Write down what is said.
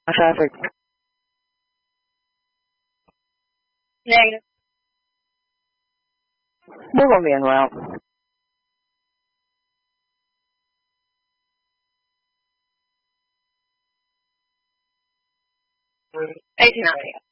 Traffic. Negative. We're going to be en route. 18 hours.